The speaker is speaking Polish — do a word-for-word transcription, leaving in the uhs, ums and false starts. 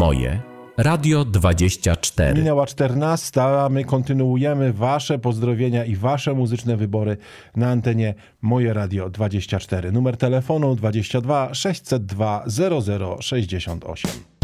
Moje Radio dwadzieścia cztery. Minęła czternasta, a my kontynuujemy wasze pozdrowienia i wasze muzyczne wybory na antenie Moje Radio dwadzieścia cztery. Numer telefonu dwadzieścia dwa sześćset dwa zero zero sześćdziesiąt osiem.